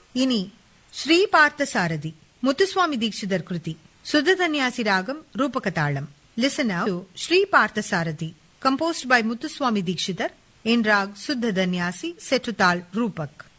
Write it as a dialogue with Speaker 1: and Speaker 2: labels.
Speaker 1: இனி ஸ்ரீ பார்த்தசாரதி முத்துசுவாமி தீட்சிதர் கிருதி சுத்த தன்யாசி ராகம் ரூபகதாளம். Listen now to Sri Parthasarathi, composed by Muthuswami Dikshidhar in rag Suddha Danyasi set to tal Rupak.